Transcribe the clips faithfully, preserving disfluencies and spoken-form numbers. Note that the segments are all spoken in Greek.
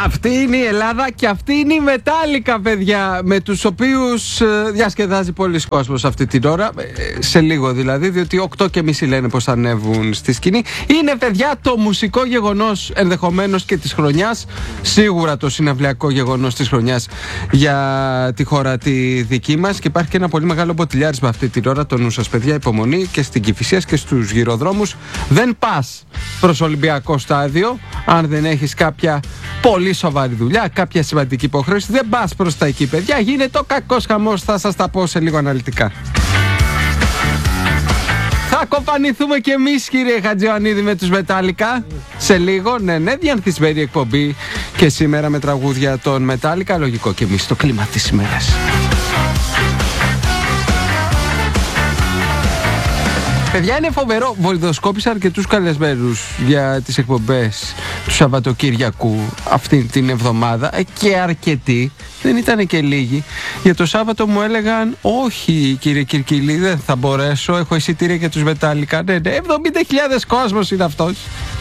Αυτή είναι η Ελλάδα και αυτή είναι η Μετάλλικα, παιδιά, με τους οποίους ε, διασκεδάζει πολλοί κόσμος αυτή την ώρα, ε, σε λίγο δηλαδή, διότι οκτώ και μισή λένε πως θα ανέβουν στη σκηνή. Είναι, παιδιά, το μουσικό γεγονός ενδεχομένως και της χρονιάς, σίγουρα το συναυλιακό γεγονός της χρονιάς για τη χώρα τη δική μας, και υπάρχει και ένα πολύ μεγάλο μποτιλιάρισμα αυτή την ώρα. Το νου σας, παιδιά, υπομονή, και στην Κηφισίας και στους γυροδρόμους. Δεν πας προς Ολυμπιακό στάδιο αν δεν έχεις κάποια πολύ σοβαρή δουλειά, κάποια σημαντική υποχρέωση. Δεν πας προς τα εκεί, παιδιά. Γίνεται ο κακός χαμός. Θα σας τα πω σε λίγο αναλυτικά. Θα κοπανηθούμε κι εμείς, κύριε Χατζιωαννίδη, με τους Μετάλλικα σε λίγο. Ναι, ναι, διανθισμένη εκπομπή και σήμερα με τραγούδια των Μετάλλικα. Λογικό κι εμείς στο κλίμα της ημέρας. Παιδιά, είναι φοβερό. Βολιδοσκόπησα αρκετούς καλεσμένους για τις εκπομπές του Σαββατοκύριακου αυτή την εβδομάδα, και αρκετοί, δεν ήταν και λίγοι. Για το Σάββατο μου έλεγαν: όχι, κύριε Κυρκυλή, δεν θα μπορέσω, έχω εισιτήρια για τους Μετάλλικα. Ναι, ναι, εβδομήντα χιλιάδες κόσμος είναι αυτός.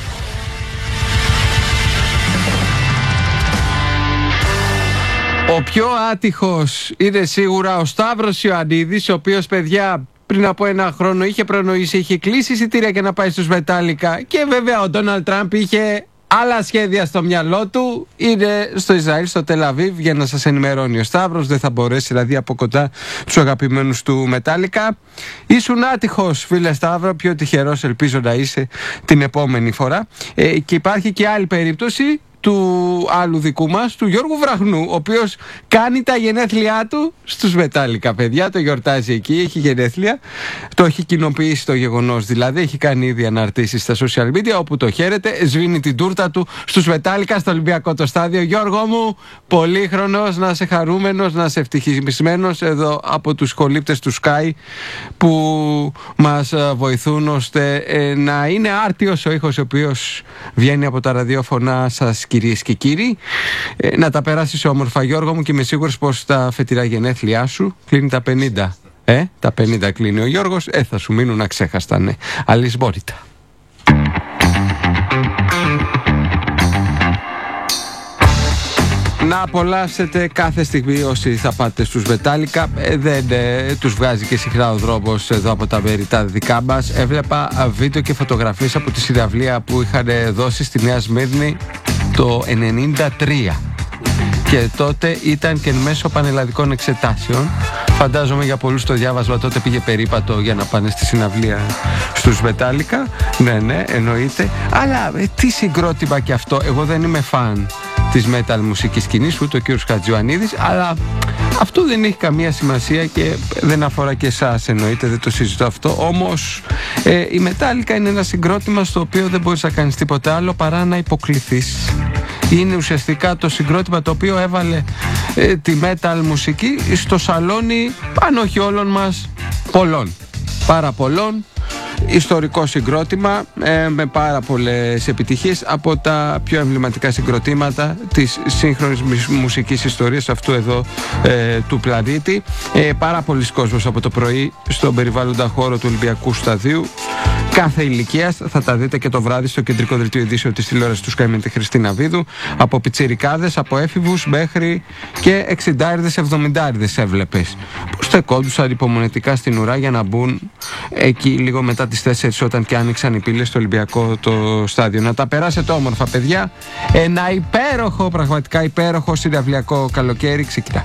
Ο πιο άτυχος είναι σίγουρα ο Σταύρος Ιωαννίδης, ο οποίος, παιδιά, πριν από ένα χρόνο είχε προνοήσει, είχε κλείσει εισιτήρια για να πάει στους Μετάλλικα, και βέβαια ο Ντόναλντ Τραμπ είχε άλλα σχέδια στο μυαλό του. Είναι στο Ισραήλ, στο Τελαβίβ, για να σας ενημερώνει ο Σταύρος. Δεν θα μπορέσει δηλαδή από κοντά τους αγαπημένους του Μετάλλικα. Ήσουν άτυχος, φίλε Σταύρο, πιο τυχερός ελπίζω να είσαι την επόμενη φορά. Ε, και υπάρχει και άλλη περίπτωση του άλλου δικού μας, του Γιώργου Βραχνού, ο οποίος κάνει τα γενέθλιά του στους Μετάλλικα, παιδιά. Το γιορτάζει εκεί, έχει γενέθλια. Το έχει κοινοποιήσει το γεγονός, δηλαδή έχει κάνει ήδη αναρτήσεις στα social media, όπου το χαίρεται, σβήνει την τούρτα του στους Μετάλλικα στο Ολυμπιακό το στάδιο. Γιώργο μου, πολύχρονος, να είσαι χαρούμενος, να είσαι ευτυχισμένος εδώ από τους κολύπτες του Sky που μας βοηθούν ώστε ε, να είναι άρτιος ο ήχος ο οποίος βγαίνει από τα ραδιόφωνα σας, κυρίες και κύριοι. Ε, να τα περάσεις όμορφα, Γιώργο μου, και είμαι σίγουρος πως τα φετινά γενέθλιά σου κλείνει τα πενήντα. Ε, τα πενήντα κλείνει ο Γιώργος. Ε, θα σου μείνουν αξέχαστα, ναι. Αλυσμπόρητα. Να απολαύσετε κάθε στιγμή όσοι θα πάτε στους Μετάλλικα. Ε, δεν ε, τους βγάζει και συχνά ο δρόμος εδώ από τα μέρη τα δικά μας. Έβλεπα βίντεο και φωτογραφίες από τη συναυλία που είχαν δώσει στη Νέα Σμύρνη το ενενήντα τρία. Και τότε ήταν και μέσω πανελλαδικών εξετάσεων. Φαντάζομαι για πολλούς το διάβασμα τότε πήγε περίπατο για να πάνε στη συναυλία στους Μετάλλικα. Ναι, ναι, εννοείται. Αλλά ε, τι συγκρότημα και αυτό. Εγώ δεν είμαι φαν της metal μουσικής σκηνής, ούτε ο κύριος Χατζιωαννίδης, αλλά αυτό δεν έχει καμία σημασία και δεν αφορά και εσάς, εννοείται, δεν το συζητώ αυτό. Όμως ε, η Μετάλλικα είναι ένα συγκρότημα στο οποίο δεν μπορείς να κάνεις τίποτα άλλο παρά να υποκληθείς. Είναι ουσιαστικά το συγκρότημα το οποίο έβαλε ε, τη metal μουσική στο σαλόνι, αν όχι όλων μας, πολλών, πάρα πολλών. Ιστορικό συγκρότημα ε, με πάρα πολλές επιτυχίες, από τα πιο εμβληματικά συγκροτήματα της σύγχρονης μουσικής ιστορίας αυτού εδώ ε, του πλανήτη. Ε, πάρα πολλοί κόσμος από το πρωί στον περιβάλλοντα χώρο του Ολυμπιακού Σταδίου, κάθε ηλικίας. Θα τα δείτε και το βράδυ στο κεντρικό δελτίο ειδήσεων της τηλεόρασης του Sky με τη Χριστίνα Βίδου. Από πιτσιρικάδες, από έφηβους μέχρι και εξιντάριδες, εβδομηντάριδες έβλεπες που στεκόντουσαν υπομονετικά στην ουρά για να μπουν εκεί λίγο μετά τις τέσσερις, όταν και άνοιξαν οι πύλες στο Ολυμπιακό το στάδιο. Να τα περάσετε όμορφα, παιδιά. Ένα υπέροχο, πραγματικά υπέροχο συναυλιακό καλοκαίρι ξεκινά.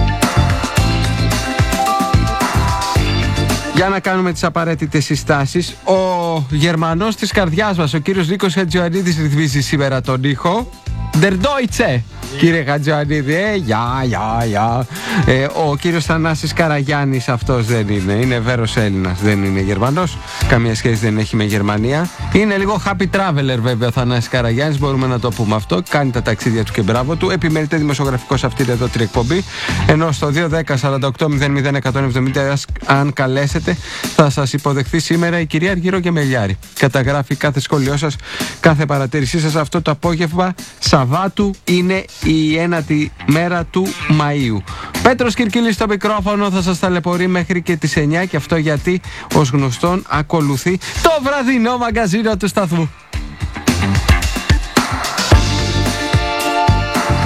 Για να κάνουμε τις απαραίτητες συστάσεις. Ο Γερμανός της καρδιάς μας, ο κύριος Νίκος Χατζιωαννίδης, ρυθμίζει σήμερα τον ήχο. Der Deutsche, κύριε Χατζιωαννίδη, ε, γεια, γεια, γεια. Ε, ο κύριος Θανάσης Καραγιάννης αυτός δεν είναι, είναι Βέρος Έλληνας, δεν είναι Γερμανός, καμία σχέση δεν έχει με Γερμανία. Είναι λίγο happy traveler βέβαια ο Θανάσης Καραγιάννης, μπορούμε να το πούμε αυτό, κάνει τα ταξίδια του και μπράβο του, επιμελείται δημοσιογραφικός αυτήν εδώ την εκπομπή, ενώ στο δύο δέκα σαράντα οκτώ μηδέν μηδέν εκατόν εβδομήντα αν καλέσετε θα σας υποδεχθεί σήμερα η κυρία Αργύρο Γεμελιάρη. Καταγράφει κάθε σχόλιο σας, κάθε παρατήρησή σας. Αυτό το απόγευμα Σαββάτου είναι η ένατη μέρα του Μαΐου. Πέτρος Κυρκυλής στο μικρόφωνο, θα σας ταλαιπωρεί μέχρι και τις εννιά, και αυτό γιατί ως γνωστόν ακολουθεί το βραδινό μαγκαζίνο του σταθμού.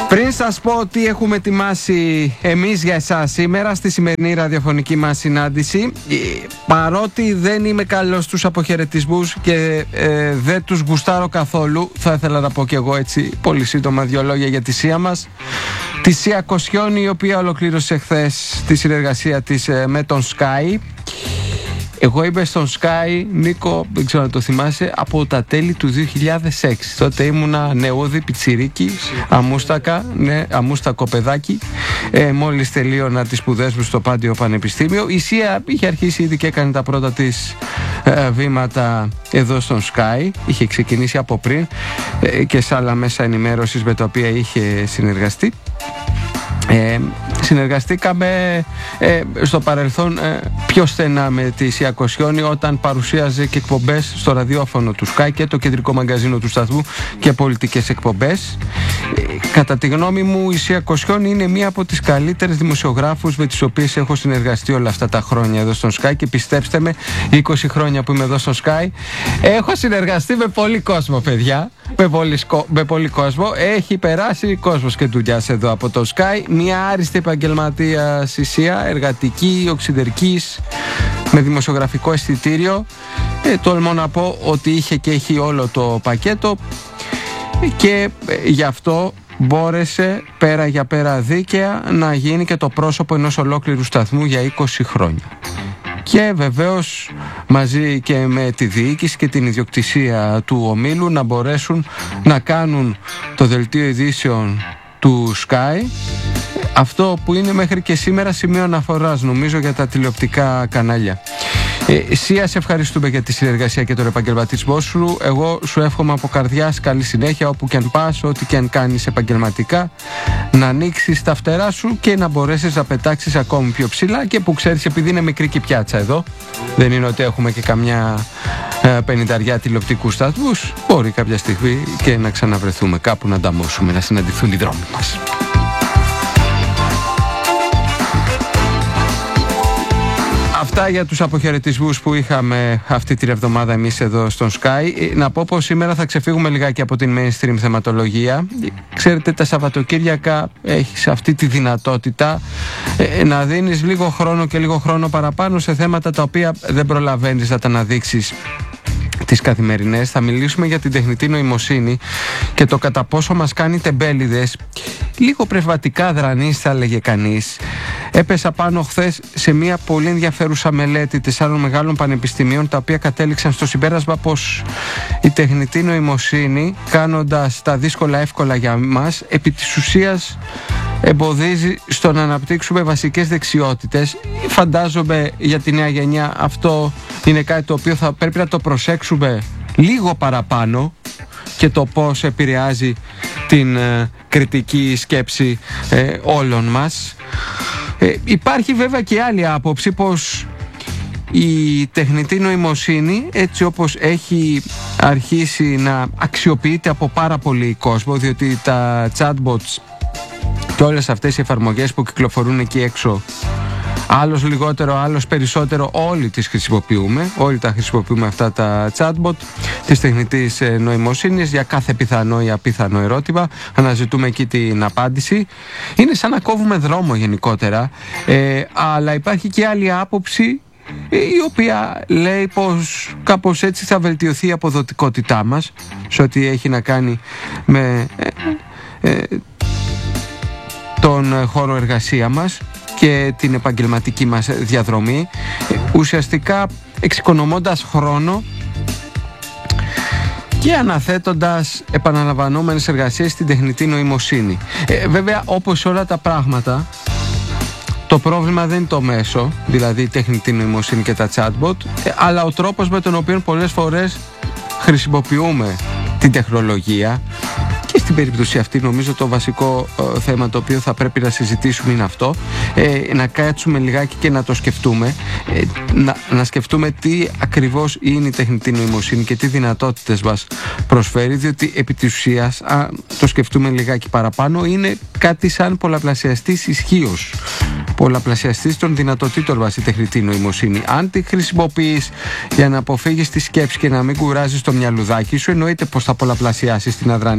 Πριν σας πω τι έχουμε ετοιμάσει εμείς για εσάς σήμερα στη σημερινή ραδιοφωνική μας συνάντηση, παρότι δεν είμαι καλός στους αποχαιρετισμούς και ε, δεν τους γουστάρω καθόλου, θα ήθελα να πω και εγώ έτσι πολύ σύντομα δύο λόγια για τη ΣΥΑ μας. Τη ΣΥΑ Κοσιόνι, η οποία ολοκλήρωσε χθες τη συνεργασία της ε, με τον Sky. Εγώ είμαι στον Sky, Νίκο, δεν ξέρω να το θυμάσαι, από τα τέλη του δύο χιλιάδες έξι. Τότε ήμουνα νεούδι, πιτσιρίκι, αμούστακα, ναι, αμούστακο παιδάκι. Ε, μόλις τελείωνα τις σπουδές μου στο Πάντιο Πανεπιστήμιο. Η ΣΥΑ είχε αρχίσει ήδη και έκανε τα πρώτα της ε, βήματα εδώ στον Sky. Είχε ξεκινήσει από πριν ε, και σε άλλα μέσα ενημέρωσης με τα οποία είχε συνεργαστεί. Ε, συνεργαστήκαμε ε, στο παρελθόν ε, πιο στενά με τη ΣΥΑ Κοσιόνι όταν παρουσίαζε και εκπομπές στο ραδιόφωνο του Sky και το κεντρικό μαγκαζίνο του σταθμού και πολιτικές εκπομπές. Ε, κατά τη γνώμη μου, η ΣΥΑ Κοσιόνι είναι μία από τις καλύτερες δημοσιογράφους με τις οποίες έχω συνεργαστεί όλα αυτά τα χρόνια εδώ στον Sky, και πιστέψτε με, είκοσι χρόνια που είμαι εδώ στο Sky έχω συνεργαστεί με πολύ κόσμο, παιδιά. Με πολύ, με πολύ κόσμο. Έχει περάσει κόσμος και δουλειάς εδώ από το Sky. Μια άριστη επαγγελματία η ΣΥΑ, εργατική, οξυδερκής, με δημοσιογραφικό αισθητήριο. Ε, τολμώ να πω ότι είχε και έχει όλο το πακέτο, και ε, γι' αυτό μπόρεσε πέρα για πέρα δίκαια να γίνει και το πρόσωπο ενός ολόκληρου σταθμού για είκοσι χρόνια. Και βεβαίως μαζί και με τη διοίκηση και την ιδιοκτησία του ομίλου να μπορέσουν να κάνουν το δελτίο ειδήσεων του Sky, αυτό που είναι μέχρι και σήμερα σημείο αναφοράς νομίζω για τα τηλεοπτικά κανάλια. Ε, ΣΥΑ, σε ευχαριστούμε για τη συνεργασία και τον επαγγελματισμό σου. Εγώ σου εύχομαι από καρδιάς καλή συνέχεια όπου και αν πας, ό,τι και αν κάνεις επαγγελματικά, να ανοίξεις τα φτερά σου και να μπορέσεις να πετάξεις ακόμη πιο ψηλά. Και που ξέρεις, επειδή είναι μικρή και η πιάτσα εδώ, δεν είναι ότι έχουμε και καμιά ε, πενηνταριά τηλεοπτικούς σταθμούς, μπορεί κάποια στιγμή και να ξαναβρεθούμε κάπου, να ανταμώσουμε, να συναντηθούν οι δρόμοι μας. Αυτά για τους αποχαιρετισμούς που είχαμε αυτή την εβδομάδα εμείς εδώ στον Sky. Να πω πως σήμερα θα ξεφύγουμε λιγάκι από την mainstream θεματολογία. Ξέρετε, τα Σαββατοκύριακα έχεις αυτή τη δυνατότητα ε, να δίνεις λίγο χρόνο και λίγο χρόνο παραπάνω σε θέματα τα οποία δεν προλαβαίνεις να τα αναδείξεις τις καθημερινές. Θα μιλήσουμε για την τεχνητή νοημοσύνη και το κατά πόσο μας κάνει τεμπέληδες, λίγο πνευματικά δρανείς θα έλεγε κανείς. Έπεσα πάνω χθες σε μια πολύ ενδιαφέρουσα μελέτη τεσσάρων μεγάλων πανεπιστημίων, τα οποία κατέληξαν στο συμπέρασμα πως η τεχνητή νοημοσύνη, κάνοντας τα δύσκολα εύκολα για μας, επί της ουσίας εμποδίζει στο να αναπτύξουμε βασικές δεξιότητες. Φαντάζομαι για τη νέα γενιά αυτό είναι κάτι το οποίο θα πρέπει να το προσέξουμε λίγο παραπάνω, και το πώς επηρεάζει την ε, κριτική σκέψη ε, όλων μας. Ε, υπάρχει βέβαια και άλλη άποψη πως η τεχνητή νοημοσύνη, έτσι όπως έχει αρχίσει να αξιοποιείται από πάρα πολύ κόσμο, διότι τα chatbots και όλες αυτές οι εφαρμογές που κυκλοφορούν εκεί έξω, άλλος λιγότερο, άλλος περισσότερο, όλοι τις χρησιμοποιούμε. Όλοι τα χρησιμοποιούμε αυτά τα chatbot της τεχνητής νοημοσύνης για κάθε πιθανό ή απίθανο ερώτημα. Αναζητούμε εκεί την απάντηση. Είναι σαν να κόβουμε δρόμο γενικότερα. Ε, αλλά υπάρχει και άλλη άποψη, η οποία λέει πως κάπως έτσι θα βελτιωθεί η αποδοτικότητά μας σε ό,τι έχει να κάνει με ε, ε, τον χώρο εργασία μας και την επαγγελματική μας διαδρομή, ουσιαστικά εξοικονομώντας χρόνο και αναθέτοντας επαναλαμβανόμενες εργασίες στην τεχνητή νοημοσύνη. Ε, βέβαια, όπως όλα τα πράγματα, το πρόβλημα δεν είναι το μέσο, δηλαδή η τεχνητή νοημοσύνη και τα chatbot, ε, αλλά ο τρόπος με τον οποίο πολλές φορές χρησιμοποιούμε την τεχνολογία. Και στην περίπτωση αυτή νομίζω το βασικό ε, θέμα το οποίο θα πρέπει να συζητήσουμε είναι αυτό, ε, να κάτσουμε λιγάκι και να το σκεφτούμε, ε, να, να σκεφτούμε τι ακριβώς είναι η τεχνητή νοημοσύνη και τι δυνατότητες μας προσφέρει, διότι επί της ουσίας, αν το σκεφτούμε λιγάκι παραπάνω, είναι κάτι σαν πολλαπλασιαστής ισχύος, πολλαπλασιαστής των δυνατοτήτων μας η τεχνητή νοημοσύνη. Αν τη χρησιμοποιείς για να αποφύγεις τη σκέψη και να μην κουράζεις το μυαλουδάκι σου, εννοείται πως θα πολλαπλασιάσεις την αδράνειά σου.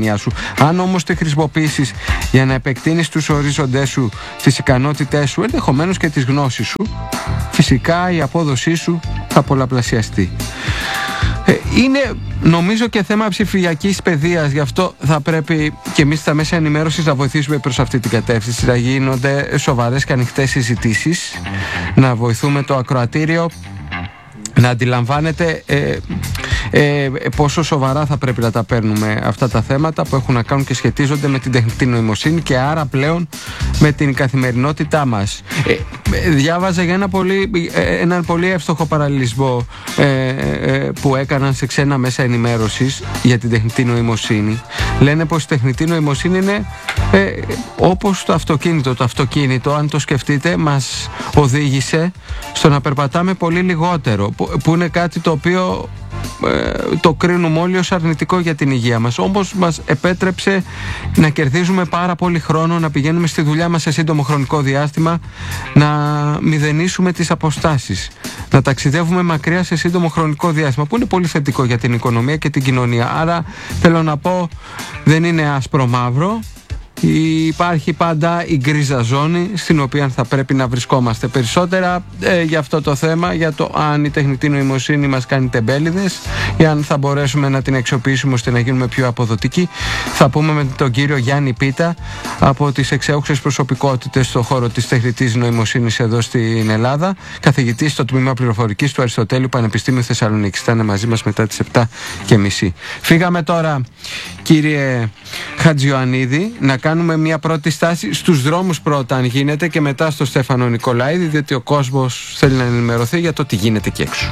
Αν όμως τη χρησιμοποιήσεις για να επεκτείνεις τους ορίζοντές σου, τις ικανότητές σου, ενδεχομένως και τις γνώσεις σου, φυσικά η απόδοσή σου θα πολλαπλασιαστεί. Είναι νομίζω και θέμα ψηφιακής παιδείας, γι' αυτό θα πρέπει και εμείς στα μέσα ενημέρωσης να βοηθήσουμε προς αυτή την κατεύθυνση, να γίνονται σοβαρές και ανοιχτές συζητήσεις, να βοηθούμε το ακροατήριο να αντιλαμβάνεται ε, ε, πόσο σοβαρά θα πρέπει να τα παίρνουμε αυτά τα θέματα που έχουν να κάνουν και σχετίζονται με την τεχνητή νοημοσύνη και άρα πλέον με την καθημερινότητά μας. Ε, διάβαζα για ένα πολύ, έναν πολύ εύστοχο παραλληλισμό ε, ε, που έκαναν σε ξένα μέσα ενημέρωσης για την τεχνητή νοημοσύνη. Λένε πως η τεχνητή νοημοσύνη είναι ε, όπως το αυτοκίνητο. Το αυτοκίνητο, αν το σκεφτείτε, μας οδήγησε στο να περπατάμε πολύ λιγότερο, που είναι κάτι το οποίο ε, το κρίνουμε όλοι ως αρνητικό για την υγεία μας. Όμως μας επέτρεψε να κερδίζουμε πάρα πολύ χρόνο, να πηγαίνουμε στη δουλειά μας σε σύντομο χρονικό διάστημα, να μηδενίσουμε τις αποστάσεις, να ταξιδεύουμε μακριά σε σύντομο χρονικό διάστημα, που είναι πολύ θετικό για την οικονομία και την κοινωνία. Άρα θέλω να πω, δεν είναι άσπρο μαύρο. Υπάρχει πάντα η γκρίζα ζώνη στην οποία θα πρέπει να βρισκόμαστε. Περισσότερα ε, για αυτό το θέμα, για το αν η τεχνητή νοημοσύνη μας κάνει τεμπέληδες ή αν θα μπορέσουμε να την αξιοποιήσουμε ώστε να γίνουμε πιο αποδοτικοί, θα πούμε με τον κύριο Γιάννη Πίτα, από τις εξέχουσες προσωπικότητες στον χώρο της τεχνητής νοημοσύνης εδώ στην Ελλάδα, καθηγητής στο τμήμα πληροφορικής του Αριστοτέλειου Πανεπιστήμιου Θεσσαλονίκης. Θα είναι μαζί μας μετά τις επτά και μισή. Φύγαμε τώρα, κύριε Χατζιωαννίδη, να κάνουμε μια πρώτη στάση στους δρόμους πρώτα, αν γίνεται, και μετά στο Στέφανο Νικολαίδη, διότι ο κόσμος θέλει να ενημερωθεί για το τι γίνεται εκεί έξω.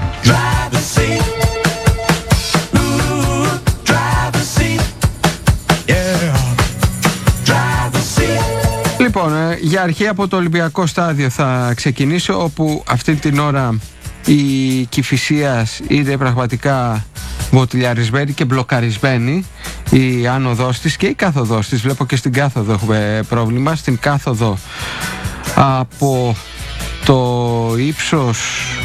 Λοιπόν, για αρχή από το Ολυμπιακό στάδιο θα ξεκινήσω, όπου αυτή την ώρα η Κηφισίας είναι πραγματικά βοτιλιαρισμένη και μπλοκαρισμένη, η άνοδός της και η κάθοδός της. Βλέπω και στην κάθοδο έχουμε πρόβλημα. Στην κάθοδο από το ύψος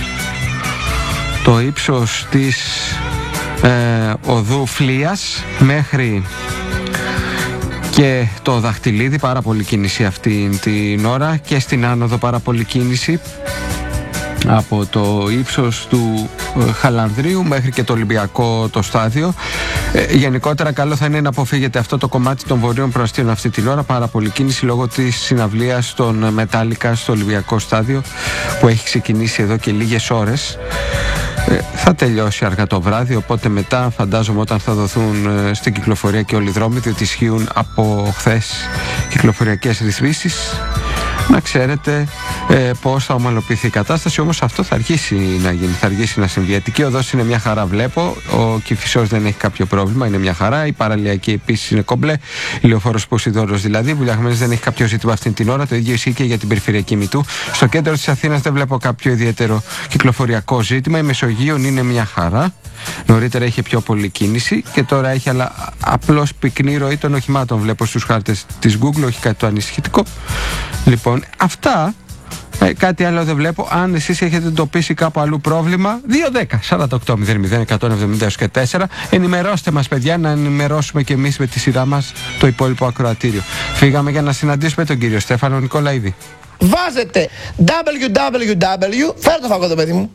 το ύψος της ε, οδού Φλίας μέχρι και το Δαχτυλίδι, πάρα πολύ κίνηση αυτή την ώρα, και στην άνοδο πάρα πολύ κίνηση από το ύψος του ε, Χαλανδρίου μέχρι και το Ολυμπιακό το στάδιο. Ε, γενικότερα καλό θα είναι να αποφύγετε αυτό το κομμάτι των βορείων προαστίων αυτή την ώρα. Πάρα πολύ κίνηση λόγω της συναυλίας των Μετάλλικα στο Ολυμπιακό στάδιο, που έχει ξεκινήσει εδώ και λίγες ώρες. Ε, θα τελειώσει αργά το βράδυ, οπότε μετά φαντάζομαι όταν θα δοθούν ε, στην κυκλοφορία και όλοι οι δρόμοι, διότι ισχύουν από χθες κυκλοφοριακές ρυθμίσεις, να ξέρετε ε, πώς θα ομαλοποιηθεί η κατάσταση. Όμως αυτό θα αργήσει να γίνει, θα αργήσει να συμβεί. Η Αττική οδός είναι μια χαρά, βλέπω. Ο Κηφισός δεν έχει κάποιο πρόβλημα, είναι μια χαρά. Η παραλιακή επίσης είναι κομπλέ. Η Λεωφόρος Ποσειδώρος δηλαδή. Βουλιαγμένης δεν έχει κάποιο ζήτημα αυτή την ώρα. Το ίδιο ισχύει και για την περιφερειακή Μητού. Στο κέντρο της Αθήνας δεν βλέπω κάποιο ιδιαίτερο κυκλοφοριακό ζήτημα. Η Μεσογείων είναι μια χαρά. Νωρίτερα είχε πιο πολλή κίνηση και τώρα έχει, αλλά απλώς πυκνή ροή των οχημάτων. Βλέπω στους χάρτες της Google, όχι κάτι το ανησυχητικό. Λοιπόν, αυτά. Ε, κάτι άλλο δεν βλέπω. Αν εσείς έχετε εντοπίσει κάπου αλλού πρόβλημα, δύο δέκα σαράντα οκτώ μηδέν μηδέν εκατόν εβδομήντα και τέσσερα, ενημερώστε μας, παιδιά, να ενημερώσουμε και εμείς με τη σειρά μας το υπόλοιπο ακροατήριο. Φύγαμε για να συναντήσουμε τον κύριο Στέφανο Νικολαίδη. Βάζετε double-u double-u double-u, φέρε το φακό το παιδί μου.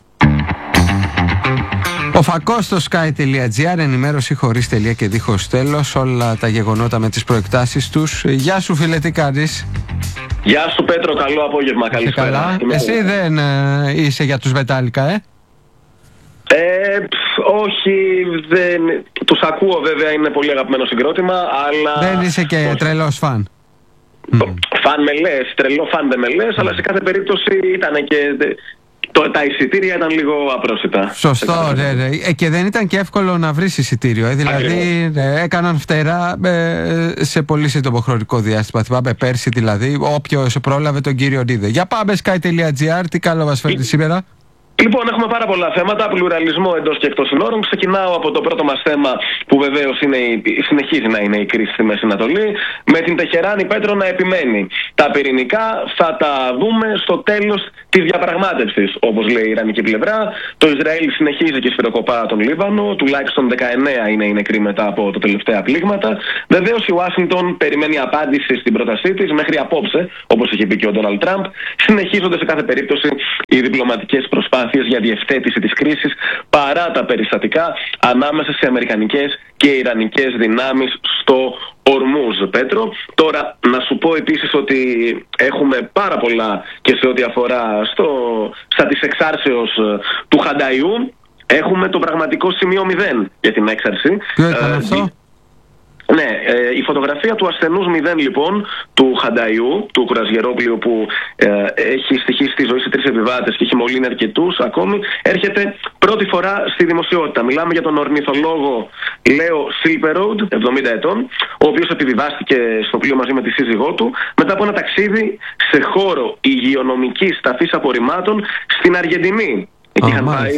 Ο φακός στο sky τελεία gr, ενημέρωση χωρίς τελεία και δίχως τέλος, όλα τα γεγονότα με τις προεκτάσεις τους. Γεια σου φίλε, τι κάνεις? Γεια σου Πέτρο, καλό απόγευμα, καλησπέρα. Καλά. Εσύ δεν ε, είσαι για τους Μετάλλικα, ε? Ε, πφ, όχι, δεν... τους ακούω βέβαια, είναι πολύ αγαπημένο συγκρότημα, αλλά... Δεν είσαι και όχι. Τρελός φαν? Φαν με λες, τρελό φαν δεν με λες, mm. αλλά σε κάθε περίπτωση ήταν και... Το, τα εισιτήρια ήταν λίγο απρόσιτα. Σωστό, ναι, ναι. Ε, και δεν ήταν και εύκολο να βρεις εισιτήριο. Ε, δηλαδή ε, έκαναν φτερά ε, σε πολύ σύντομο χρονικό διάστημα. Θυμάμαι πέρσι δηλαδή, όποιος πρόλαβε τον κύριο Νίδε. Για πάμε sky τελεία gr, τι καλό μας φέρνει σήμερα? Λοιπόν, έχουμε πάρα πολλά θέματα, πλουραλισμό εντός και εκτός συνόρων. Ξεκινάω από το πρώτο μας θέμα, που βεβαίως είναι, συνεχίζει να είναι η κρίση στη Μέση Ανατολή, με την Τεχεράνη Πέτρο να επιμένει. Τα πυρηνικά θα τα δούμε στο τέλος της διαπραγμάτευσης, όπως λέει η Ιρανική πλευρά. Το Ισραήλ συνεχίζει και σφυροκοπά τον Λίβανο, τουλάχιστον δεκαεννέα είναι οι νεκροί μετά από τα τελευταία πλήγματα. Βεβαίως η Ουάσιγκτον περιμένει απάντηση στην πρότασή της μέχρι απόψε, όπως είχε πει και ο Ντόναλντ Τραμπ. Συνεχίζονται σε κάθε περίπτωση οι διπλωματικές προσπάθειες για διευθέτηση της κρίσης παρά τα περιστατικά ανάμεσα σε αμερικανικές και ιρανικές δυνάμεις στο Ορμούζ, Πέτρο. Τώρα να σου πω επίσης ότι έχουμε πάρα πολλά και σε ό,τι αφορά στο, στα της εξάρσεως του Χανταϊού. Έχουμε το πραγματικό σημείο μηδέν για την έξαρση. Ποιο ήταν ε, αυτό? Ναι, ε, η φωτογραφία του ασθενούς μηδέν λοιπόν του Χανταϊού, του κουρασγερόπλοιου που ε, έχει στοιχήσει τη ζωή σε τρεις επιβάτες και έχει μολύνει αρκετούς ακόμη, έρχεται πρώτη φορά στη δημοσιότητα. Μιλάμε για τον ορνηθολόγο Λέο Σίλπεροντ, εβδομήντα ετών, ο οποίος επιβιβάστηκε στο πλοίο μαζί με τη σύζυγό του μετά από ένα ταξίδι σε χώρο υγειονομικής ταφής απορριμμάτων στην Αργεντινή. Oh,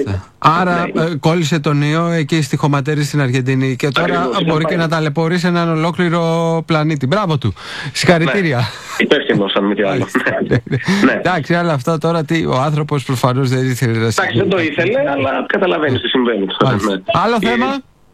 Άρα ναι. ε, κόλλησε τον ιό εκεί στη Χωματέρη στην Αργεντινή και τώρα Ακριβώς, μπορεί και να ταλαιπωρήσει έναν ολόκληρο πλανήτη. Μπράβο του. Συγχαρητήρια. Ναι. Υπέρχενος αν μη τι άλλο. Ναι. Εντάξει, αλλά αυτό τώρα τι, ο άνθρωπος προφανώς δεν ήθελε να Εντάξει, δεν το ήθελε, αλλά καταλαβαίνεις τι συμβαίνει. Ναι. Άλλο θέμα.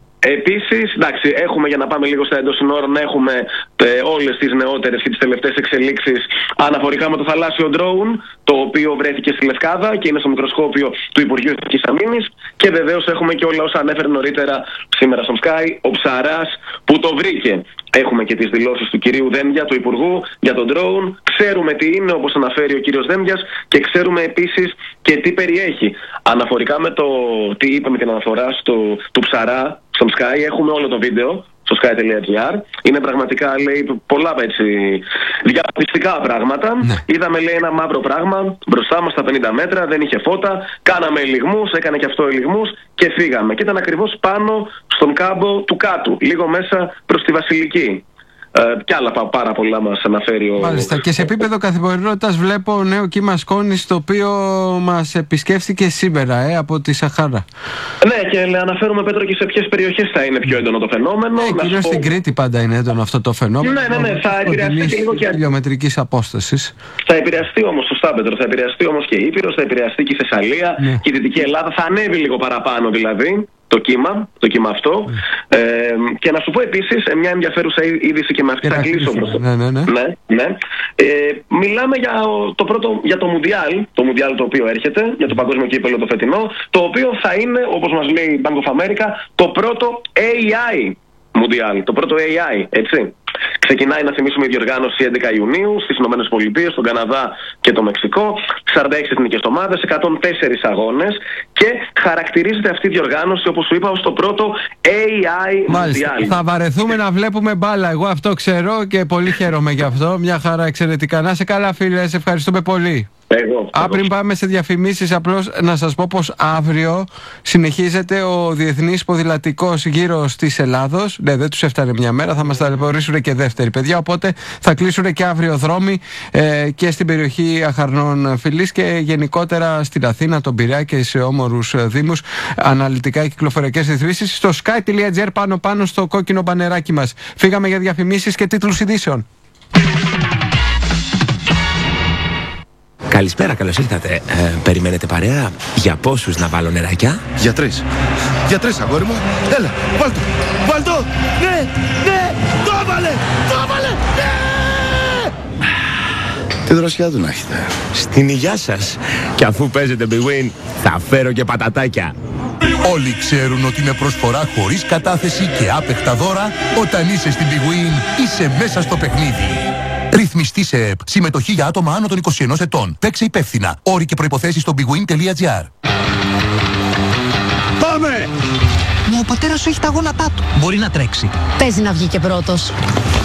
Επίσης, εντάξει, έχουμε για να πάμε λίγο στα εντός συνόρων, έχουμε ε, όλες τις νεότερες και τις τελευταίες εξελίξεις αναφορικά με το θαλάσσιο ντρόουν, το οποίο βρέθηκε στη Λευκάδα και είναι στο μικροσκόπιο του Υπουργείου Εθνικής Αμήνης. Και βεβαίως έχουμε και όλα όσα ανέφερε νωρίτερα σήμερα στο Sky, ο Ψαράς που το βρήκε. Έχουμε και τις δηλώσεις του κυρίου Δένδια, του Υπουργού, για τον ντρόουν. Ξέρουμε τι είναι, όπως αναφέρει ο κύριος Δένδιας, και ξέρουμε επίσης και τι περιέχει. Αναφορικά με το τι είπε με την αναφορά στο, του Ψαρά, στο Sky, έχουμε όλο το βίντεο στο sky τελεία gr. Είναι πραγματικά, λέει, πολλά έτσι διαπιστικά πράγματα. Ναι. Είδαμε, λέει, ένα μαύρο πράγμα μπροστά μας στα πενήντα μέτρα, δεν είχε φώτα. Κάναμε ελιγμούς, έκανε και αυτό ελιγμούς και φύγαμε. Και ήταν ακριβώς πάνω στον κάμπο του κάτου, λίγο μέσα προς τη Βασιλική. Ε, κι άλλα πάρα πολλά μας αναφέρει ο... Μάλιστα. Και σε επίπεδο καθημερινότητας βλέπω νέο κύμα σκόνης, το οποίο μας επισκέφθηκε σήμερα ε, από τη Σαχάρα. Ναι, και αναφέρουμε, Πέτρο, και σε ποιες περιοχές θα είναι πιο έντονο το φαινόμενο. Ναι, κυρίως πω... στην Κρήτη πάντα είναι έντονο αυτό το φαινόμενο. Ναι, ναι, ναι, θα επηρεαστεί και λίγο και... χιλιομετρικής απόστασης. Θα επηρεαστεί όμως, σωστά, Πέτρο, θα επηρεαστεί όμως και η Ήπειρος, θα επηρεαστεί και η Θεσσαλία, ναι. Και η Δυτική Ελλάδα, θα ανέβει λίγο παραπάνω δηλαδή. Το κύμα, το κύμα αυτό. Mm. Ε, και να σου πω επίσης μια ενδιαφέρουσα είδηση και με αυτή θα κλείσω μπροστά. Ναι, ναι, ναι. ναι, ναι. Ε, μιλάμε για το, πρώτο, για το Μουντιάλ, το Μουντιάλ το οποίο έρχεται, για το παγκόσμιο κύπελλο το φετινό, το οποίο θα είναι, όπως μας λέει η Bank of America, το πρώτο έι άι Μουντιάλ, το πρώτο έι άι, έτσι. Ξεκινάει, να θυμίσουμε, η διοργάνωση έντεκα Ιουνίου στις Ηνωμένες Πολιτείες, στον Καναδά και το Μεξικό. σαράντα έξι εθνικές ομάδες, εκατόν τέσσερα αγώνες. Και χαρακτηρίζεται αυτή η διοργάνωση, όπως σου είπα, ως το πρώτο έι άι Mundial. Θα βαρεθούμε να βλέπουμε μπάλα. Εγώ αυτό ξέρω και πολύ χαίρομαι γι' αυτό. Μια χαρά, εξαιρετικά. Να σε καλά, φίλε. Σε ευχαριστούμε πολύ. Εγώ, Α, πριν πάμε σε διαφημίσεις, απλώς να σας πω πως αύριο συνεχίζεται ο Διεθνής Ποδηλατικός Γύρος της Ελλάδος. Ναι, δεν τους έφτανε μια μέρα, θα μας ταλαιπωρήσουν και δεύτερη, παιδιά. Οπότε θα κλείσουν και αύριο δρόμοι ε, και στην περιοχή Αχαρνών Φυλής και γενικότερα στην Αθήνα, τον Πειραιά και σε όμορους δήμους. Αναλυτικά κυκλοφοριακές ρυθμίσεις στο sky τελεία gr, πάνω πάνω στο κόκκινο μπανεράκι μας. Φύγαμε για διαφημίσεις και τίτλους ειδήσεων. Καλησπέρα, καλώς ήρθατε. Ε, περιμένετε παρέα? Για πόσους να βάλω νεράκια? Για τρεις. Για τρεις, αγόρι μου. Έλα, βάλ' το. Βάλ' το. Ναι, ναι, το έβαλε. Το έβαλε. Ναι. Τι δροσιά του να έχετε. Στην υγειά σας. Και αφού παίζετε Big Win, θα φέρω και πατατάκια. Όλοι ξέρουν ότι με προσφορά χωρίς κατάθεση και άπεχτα δώρα, όταν είσαι στην Big Win, είσαι μέσα στο παιχνίδι. Ρυθμιστή σε ΕΠ. Συμμετοχή για άτομα άνω των είκοσι ενός ετών. Παίξε υπεύθυνα. Όροι και προϋποθέσεις στο big win τελεία gr. Πάμε! Μα ο πατέρας σου έχει τα γόνατά του. Μπορεί να τρέξει. Παίζει να βγει και πρώτος.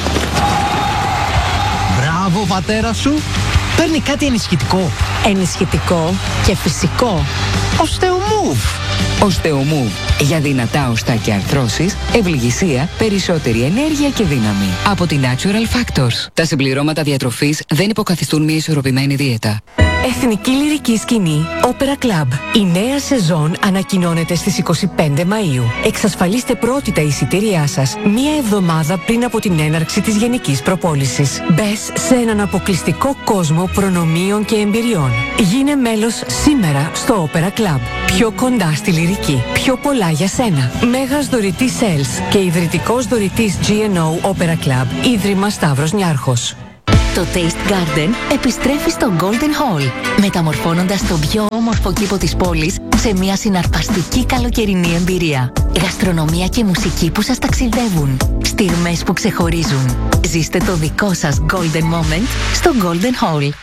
Μπράβο, πατέρα σου. Παίρνει κάτι ενισχυτικό. Ενισχυτικό και φυσικό. Osteomove. Osteomove. Για δυνατά οστά και αρθρώσεις, ευληγησία, περισσότερη ενέργεια και δύναμη. Από την Natural Factors. Τα συμπληρώματα διατροφής δεν υποκαθιστούν μια ισορροπημένη δίαιτα. Εθνική Λυρική Σκηνή Opera Club. Η νέα σεζόν ανακοινώνεται στις είκοσι πέντε Μαΐου. Εξασφαλίστε πρώτη τα εισιτήριά σας μία εβδομάδα πριν από την έναρξη της γενικής προπόλησης. Μπες σε έναν αποκλειστικό κόσμο προνομίων και εμπειριών. Γίνε μέλος σήμερα στο Opera Club. Πιο κοντά στη λυρική. Πιο πολλά για σένα. Μέγας δωρητής Sales και ιδρυτικός δωρητής τζι εν ο Opera Club. Ίδρυμα Σταύρος Νιάρχος. Το Taste Garden επιστρέφει στο Golden Hall, μεταμορφώνοντας τον πιο όμορφο κήπο της πόλης σε μια συναρπαστική καλοκαιρινή εμπειρία. Γαστρονομία και μουσική που σας ταξιδεύουν. Στιγμές που ξεχωρίζουν. Ζήστε το δικό σας Golden Moment στο Golden Hall.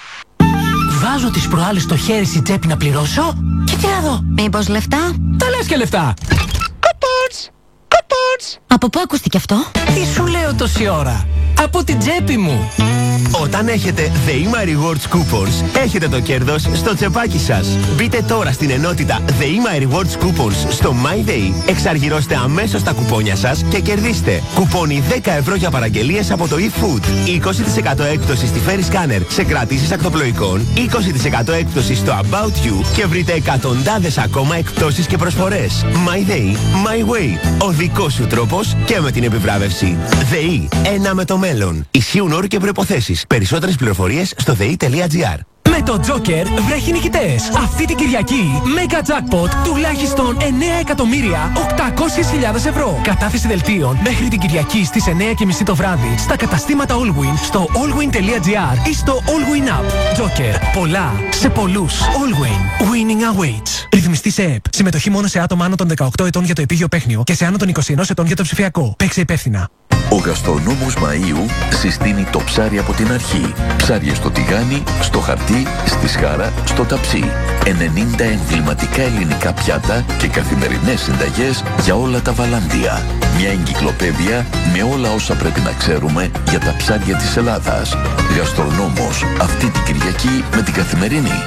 Βάζω τις προάλλες στο χέρι στη τσέπη να πληρώσω και τι να δω. Μήπως λεφτά? Τα λες και λεφτά. Coupons! Coupons! Από πού ακούστηκε αυτό? Τι σου λέω τόση ώρα? Από την τσέπη μου. Όταν έχετε The Ema Rewards Coupons, έχετε το κέρδος στο τσεπάκι σας. Μπείτε τώρα στην ενότητα The Ema Rewards Coupons στο MyDay, εξαργυρώστε αμέσως τα κουπόνια σας και κερδίστε κουπόνι δέκα ευρώ για παραγγελίες από το eFood, είκοσι τοις εκατό έκπτωση στη Ferry Scanner σε κρατήσεις ακτοπλοϊκών, είκοσι τοις εκατό έκπτωση στο About You και βρείτε εκατοντάδες ακόμα εκπτώσεις και προσφορές. MyDay, My Way, ο δικός σου τρόπος και με την επιβράβευση. ΔΕΗ, ένα με το μέλλον. Ισχύουν όροι και προϋποθέσεις. Περισσότερες πληροφορίες στο δε ι τελεία τζι άρ. Με το Joker βρέχει νικητές. Αυτή την Κυριακή, Mega Jackpot τουλάχιστον εννέα εκατομμύρια οκτακόσιες χιλιάδες ευρώ. Κατάθεση δελτίων μέχρι την Κυριακή στις εννέα και μισή το βράδυ στα καταστήματα Allwin, στο allwin τελεία τζι άρ ή στο Allwin App. Joker. Πολλά σε πολλούς. Allwin. Winning awaits. Ρυθμιστή σε ΕΠ. Συμμετοχή μόνο σε άτομα άνω των δεκαοκτώ ετών για το επίγειο παίχνιο και σε άνω των είκοσι ένα ετών για το ψηφιακό. Παίξε υπεύθυνα. Ο γαστρονόμος Μαΐου συστήνει το ψάρι από την αρχή. Ψάρια στο τηγάνι, στο χαρτί, στη σχάρα, στο ταψί. ενενήντα εμβληματικά ελληνικά πιάτα και καθημερινές συνταγές για όλα τα Βαλάντια. Μια εγκυκλοπαίδεια με όλα όσα πρέπει να ξέρουμε για τα ψάρια της Ελλάδας. Γαστρονόμος αυτή την Κυριακή με την Καθημερινή.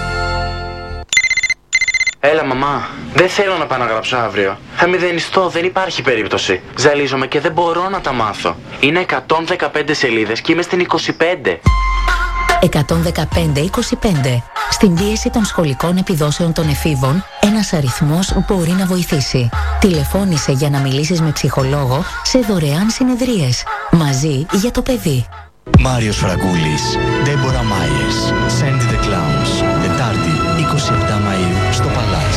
Έλα μαμά, δεν θέλω να πάω να γράψω αύριο. Θα μηδενιστώ, δεν υπάρχει περίπτωση. Ζαλίζομαι και δεν μπορώ να τα μάθω. Είναι εκατόν δεκαπέντε σελίδες και είμαι στην είκοσι πέντε. εκατόν δεκαπέντε είκοσι πέντε. Στην πίεση των σχολικών επιδόσεων των εφήβων, ένας αριθμός μπορεί να βοηθήσει. Τηλεφώνησε για να μιλήσεις με ψυχολόγο σε δωρεάν συνεδρίες. Μαζί για το παιδί. Μάριος Φραγκούλης, Ντέμπορα Μάιερς, Sandy the Clowns, Τετάρτη είκοσι επτά Μαΐου στο Παλάς.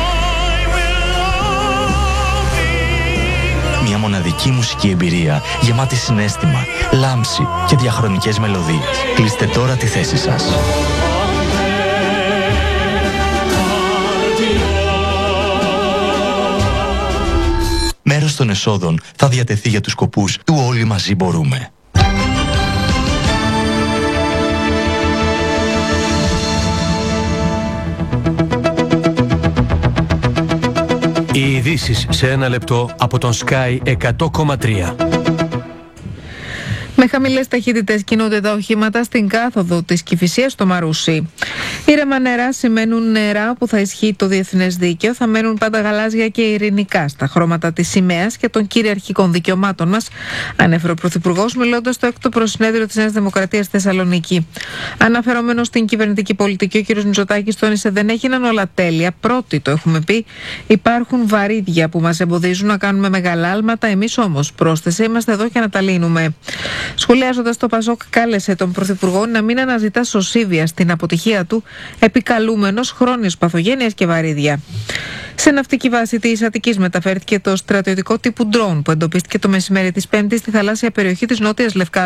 Μια μοναδική μουσική εμπειρία γεμάτη συναίσθημα, λάμψη και διαχρονικές μελωδίες. Κλείστε τώρα τη θέση σας. Μέρος των εσόδων θα διατεθεί για τους σκοπούς του Όλοι Μαζί Μπορούμε. Οι ειδήσεις σε ένα λεπτό από τον Sky εκατό κόμμα τρία. Με χαμηλές ταχύτητες κινούνται τα οχήματα στην κάθοδο της Κηφισίας στο Μαρούσι. Ήρεμα νερά σημαίνουν νερά που θα ισχύει το διεθνές δίκαιο, θα μένουν πάντα γαλάζια και ειρηνικά στα χρώματα της σημαίας και των κυριαρχικών δικαιωμάτων μας, ανέφερε ο Πρωθυπουργός μιλώντας στο έκτο προσυνέδριο της Νέας Δημοκρατίας στη Θεσσαλονίκη. Αναφερόμενος στην κυβερνητική πολιτική, ο κ. Μητσοτάκης τόνισε: δεν έγιναν όλα τέλεια. Πρώτοι το έχουμε πει. Υπάρχουν βαρύδια που μας εμποδίζουν να κάνουμε μεγάλα άλματα. Εμείς όμως, πρόσθεσε, είμαστε εδώ για να τα λύνουμε. Σχολιάζοντας, το Πασόκ κάλεσε τον Πρωθυπουργό να μην αναζητά σωσίβια στην αποτυχία του, επικαλούμενος χρόνιες παθογένειες και βαρύδια. Σε ναυτική βάση της Αττικής μεταφέρθηκε το στρατιωτικό τύπου ντρόουν που εντοπίστηκε το μεσημέρι της Πέμπτης στη θαλάσσια περιοχή της Νότιας Λευκάδας.